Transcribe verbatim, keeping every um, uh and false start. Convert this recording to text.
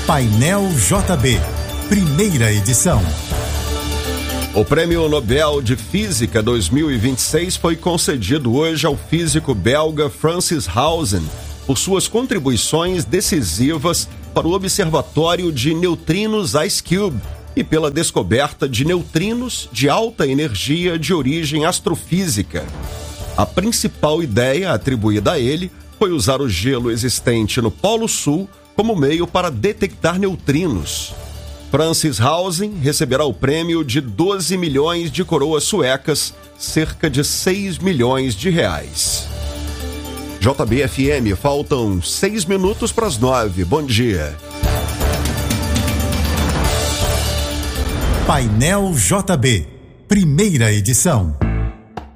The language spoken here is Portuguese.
Painel J B, primeira edição. O Prêmio Nobel de Física dois mil e vinte e seis foi concedido hoje ao físico belga Francis Halzen por suas contribuições decisivas para o Observatório de Neutrinos IceCube e pela descoberta de neutrinos de alta energia de origem astrofísica. A principal ideia atribuída a ele foi usar o gelo existente no Polo Sul como meio para detectar neutrinos. Francis Halzen receberá o prêmio de doze milhões de coroas suecas, cerca de seis milhões de reais. J B F M, faltam seis minutos para as nove. Bom dia. Painel J B, primeira edição.